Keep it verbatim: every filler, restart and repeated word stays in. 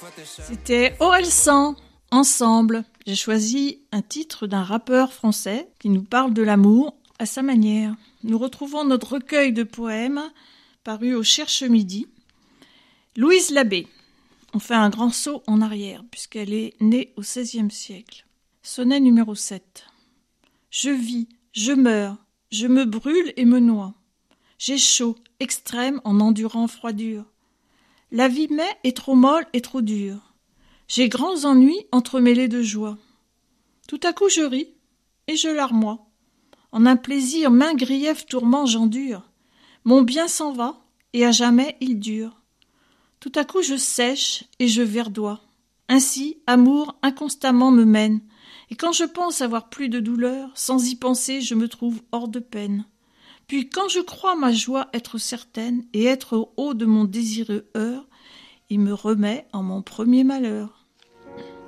C'était Orelsan, Ensemble. J'ai choisi un titre d'un rappeur français qui nous parle de l'amour à sa manière. Nous retrouvons notre recueil de poèmes paru au Cherche Midi. Louise Labbé. On fait un grand saut en arrière puisqu'elle est née au seizième siècle. Sonnet numéro sept. Je vis, je meurs, je me brûle et me noie. J'ai chaud, extrême en endurant froidure. La vie m'est est trop molle et trop dure. J'ai grands ennuis entremêlés de joie. Tout à coup je ris, et je larmoie. En un plaisir maint grief tourment j'endure. Mon bien s'en va, et à jamais il dure. Tout à coup je sèche, et je verdoie. Ainsi, amour inconstamment me mène, et quand je pense avoir plus de douleur, sans y penser je me trouve hors de peine. Puis quand je crois ma joie être certaine, et être au haut de mon désireux heurt, il me remet en mon premier malheur.